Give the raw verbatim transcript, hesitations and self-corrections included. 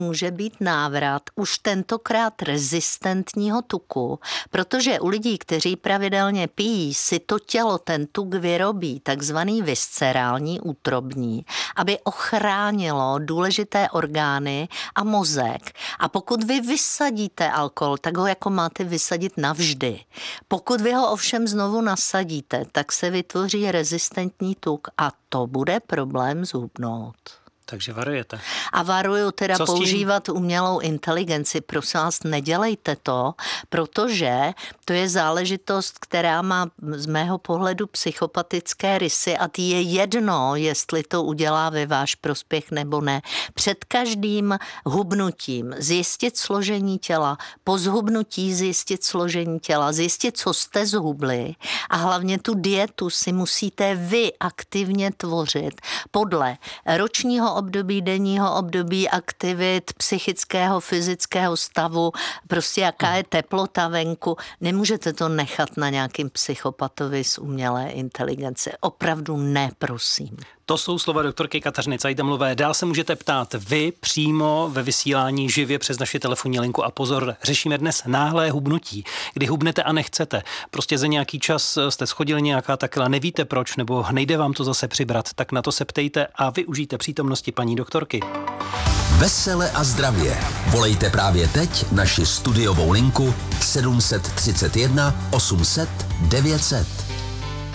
může být návrat už tentokrát rezistentního tuku, protože u lidí, kteří pravidelně pijí, si to tělo ten tuk vyrobí, takzvaný viscerální útrobní, aby ochránilo důležité orgány a mozek. A pokud vy vysadíte alkohol, tak ho jako máte vysadit navždy. Pokud vy ho ovšem znovu nasadíte, tak se vytvoří rezistentní tuk a to bude problém zhubnout. Takže varujete. A varuju teda používat umělou inteligenci. Prosím vás, nedělejte to, protože to je záležitost, která má z mého pohledu psychopatické rysy a ty je jedno, jestli to udělá ve váš prospěch nebo ne. Před každým hubnutím zjistit složení těla, po zhubnutí zjistit složení těla, zjistit, co jste zhubli a hlavně tu dietu si musíte vy aktivně tvořit podle ročního období, denního období, aktivit, psychického, fyzického stavu, prostě jaká je teplota venku. Nemůžete to nechat na nějakým psychopatovi z umělé inteligence. Opravdu ne, prosím. To jsou slova doktorky Kateřiny Cajtemlové. Dál se můžete ptát vy přímo ve vysílání živě přes naši telefonní linku. A pozor, řešíme dnes náhlé hubnutí, kdy hubnete a nechcete. Prostě za nějaký čas jste schodili nějaká takila, nevíte proč, nebo nejde vám to zase přibrat, tak na to se ptejte a využijte přítomnosti paní doktorky. Vesele a zdravě. Volejte právě teď naši studiovou linku sedm set třicet jedna osm set devět set.